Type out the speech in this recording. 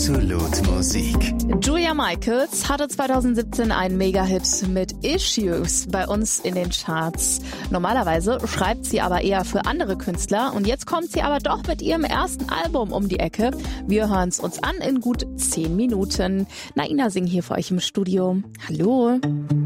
Absolut Musik. Julia Michaels hatte 2017 einen Mega-Hit mit Issues bei uns in den Charts. Normalerweise schreibt sie aber eher für andere Künstler und jetzt kommt sie aber doch mit ihrem ersten Album um die Ecke. Wir hören es uns an in gut 10 Minuten. Naina Singh hier für euch im Studio. Hallo.